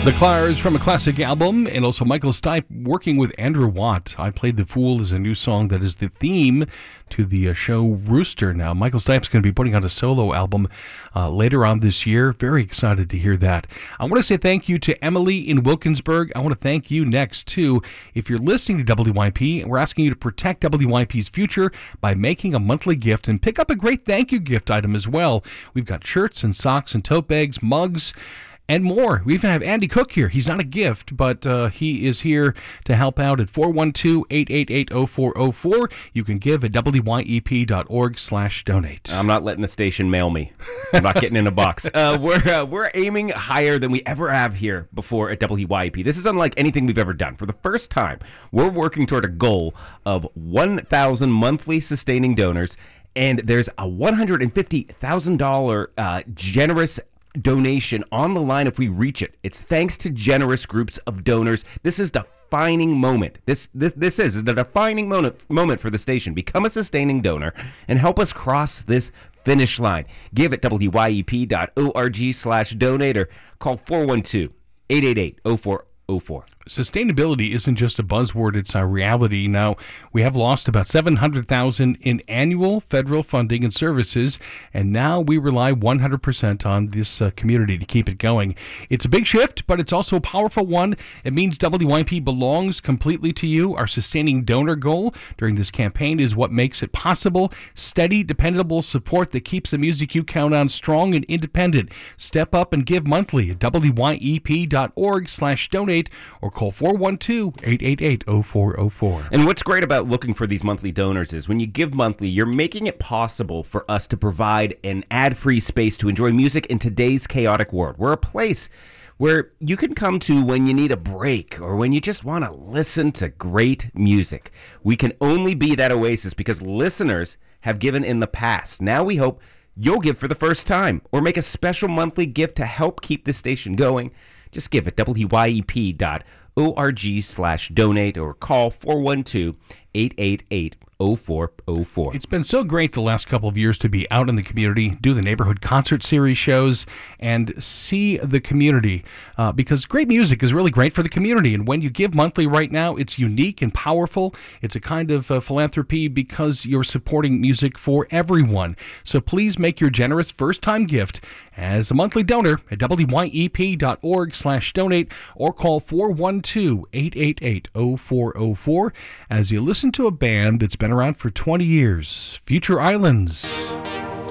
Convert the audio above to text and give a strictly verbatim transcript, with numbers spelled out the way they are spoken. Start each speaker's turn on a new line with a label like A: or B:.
A: The Clars from a classic album, and also Michael Stipe working with Andrew Watt. I Played the Fool is a new song that is the theme to the uh, show Rooster. Now, Michael Stipe's going to be putting out a solo album uh, later on this year. Very excited to hear that. I want to say thank you to Emily in Wilkinsburg. I want to thank you next, too. If you're listening to W Y P, we're asking you to protect W Y P's future by making a monthly gift and pick up a great thank you gift item as well. We've got shirts and socks and tote bags, mugs, and more. We even have Andy Cook here. He's not a gift, but uh, he is here to help out at four one two, eight eight eight, zero four zero four. You can give at W Y E P dot org slash donate.
B: I'm not letting the station mail me. I'm not getting in a box. Uh, we're uh, we're aiming higher than we ever have here before at W Y E P. This is unlike anything we've ever done. For the first time, we're working toward a goal of one thousand monthly sustaining donors, and there's a one hundred fifty thousand dollars uh, generous donation on the line if we reach it. It's thanks to generous groups of donors. This is the defining moment. This this this is the defining moment moment for the station. Become a sustaining donor and help us cross this finish line. Give at W Y E P dot org slash donate or call four one two, eight eight eight, zero four zero four.
A: Sustainability isn't just a buzzword, it's a reality. Now, we have lost about seven hundred thousand dollars in annual federal funding and services, and now we rely one hundred percent on this uh, community to keep it going. It's a big shift, but it's also a powerful one. It means W Y P belongs completely to you. Our sustaining donor goal during this campaign is what makes it possible. Steady, dependable support that keeps the music you count on strong and independent. Step up and give monthly at W Y E P dot org slash donate or call four one two, eight eight eight, zero four zero four.
B: And what's great about looking for these monthly donors is when you give monthly, you're making it possible for us to provide an ad-free space to enjoy music in today's chaotic world. We're a place where you can come to when you need a break or when you just want to listen to great music. We can only be that oasis because listeners have given in the past. Now we hope you'll give for the first time or make a special monthly gift to help keep this station going. Just give at W Y E P dot org slash donate or call four one two, eight eight eight, zero four zero four.
A: It's been so great the last couple of years to be out in the community, do the neighborhood concert series shows, and see the community uh, because great music is really great for the community. And when you give monthly right now, it's unique and powerful. It's a kind of uh, philanthropy because you're supporting music for everyone. So please make your generous first-time gift as a monthly donor at W Y E P dot org slash donate or call four one two, eight eight eight, zero four zero four as you listen to a band that's been around for twenty years, Future Islands.